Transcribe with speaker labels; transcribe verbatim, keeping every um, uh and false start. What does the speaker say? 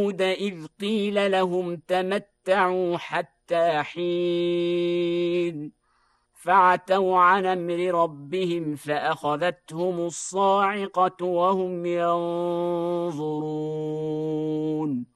Speaker 1: إذ قيل لهم تمتعوا حتى حين فعتوا عن أمر ربهم فأخذتهم الصاعقة وهم ينظرون